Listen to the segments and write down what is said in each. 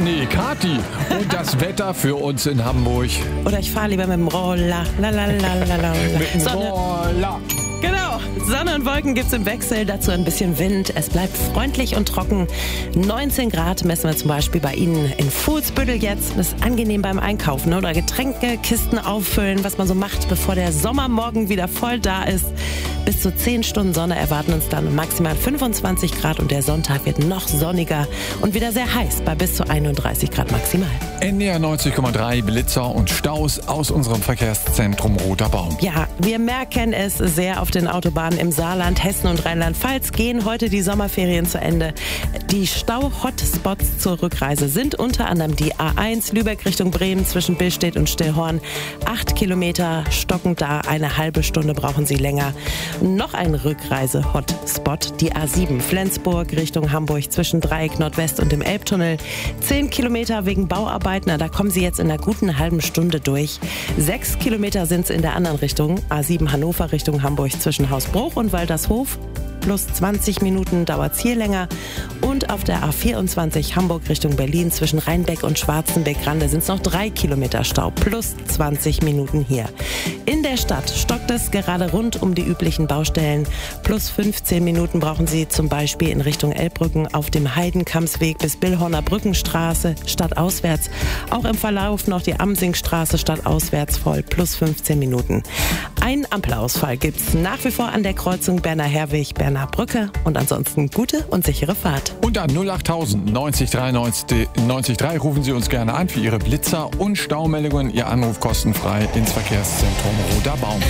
nee, Kathi. Und das Wetter für uns in Hamburg. Oder ich fahre lieber mit dem Roller. Mit dem Sonne. Roller. Genau, Sonne und Wolken gibt's im Wechsel, dazu ein bisschen Wind. Es bleibt freundlich und trocken. 19 Grad messen wir zum Beispiel bei Ihnen in Fuhlsbüttel jetzt. Das ist angenehm beim Einkaufen oder Getränke, Kisten auffüllen, was man so macht, bevor der Sommermorgen wieder voll da ist. Bis zu 10 Stunden Sonne erwarten uns dann maximal 25 Grad und der Sonntag wird noch sonniger und wieder sehr heiß bei bis zu 31 Grad maximal. NDR 90,3 Blitzer und Staus aus unserem Verkehrszentrum Roter Baum. Ja, wir merken es sehr auf den Autobahnen im Saarland, Hessen und Rheinland-Pfalz. Gehen heute die Sommerferien zu Ende. Die Stau-Hotspots zur Rückreise sind unter anderem die A1 Lübeck Richtung Bremen zwischen Billstedt und Stillhorn. 8 Kilometer stockend da, eine halbe Stunde brauchen Sie länger. Noch ein Rückreise-Hotspot, die A7 Flensburg Richtung Hamburg zwischen Dreieck Nordwest und dem Elbtunnel. 10 Kilometer wegen Bauarbeiten, da kommen Sie jetzt in einer guten halben Stunde durch. 6 Kilometer sind es in der anderen Richtung, A7 Hannover Richtung Hamburg zwischen Hausbruch und Waltershof. Plus 20 Minuten dauert es hier länger. Und auf der A24 Hamburg Richtung Berlin zwischen Rheinbeck und Schwarzenbeck-Rande sind es noch 3 Kilometer Stau. Plus 20 Minuten hier. In der Stadt stockt es gerade rund um die üblichen Baustellen. Plus 15 Minuten brauchen Sie zum Beispiel in Richtung Elbbrücken auf dem Heidenkampsweg bis Billhorner Brückenstraße stadtauswärts. Auch im Verlauf noch die Amsingstraße stadtauswärts voll. Plus 15 Minuten. Einen Ampelausfall gibt's nach wie vor an der Kreuzung Berner-Herweg, Berner-Brücke und ansonsten gute und sichere Fahrt. Und an 08000 90 93 rufen Sie uns gerne an für Ihre Blitzer und Staumeldungen. Ihr Anruf kostenfrei ins Verkehrszentrum Roter Baum.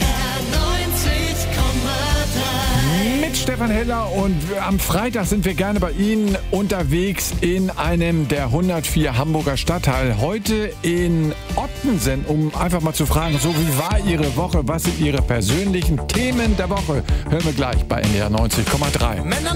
Mit Stefan Heller und am Freitag sind wir gerne bei Ihnen unterwegs in einem der 104 Hamburger Stadtteile. Heute in Ottensen, um einfach mal zu fragen, so wie war Ihre Woche, was sind Ihre persönlichen Themen der Woche? Hören wir gleich bei NDR 90,3.